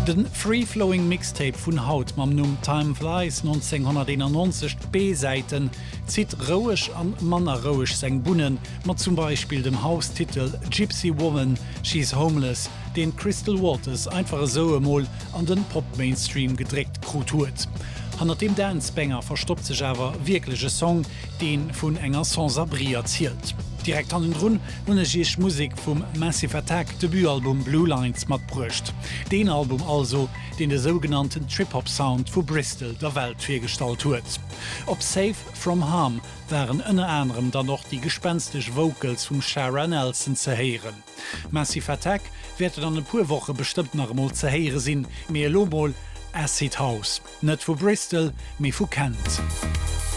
Den Free-Flowing Mixtape vun Haut mam Numm Time Flies 1991 B-Seiten zit rouech an mannerrouech seng Bunnen, mat zum Beispiel dem Haustitel Gypsy Woman, She's Homeless, den Crystal Waters einfach so emol an den Pop-Mainstream gedrégt krutut. Hanner dem Dancebanger verstoppt sech awer wirklichge Song, den vun enger Sans-Abri erzielt. Direkt an den Run unnegich Musik vum Massive Attack Debütalbum Blue Lines mat brucht. Den Album also, den de sogenannten Trip-Hop-Sound vu Bristol der Welt firstalt huet. Op Safe from Harm waren ënne anderem dann noch die gespenstisch Vocals vum Sharon Nelson ze heeren. Massive Attack werd an e puerwoche bestimmt nach mal ze heere sinn, mé Lobol Acid House, net vu Bristol, mé vu Kent.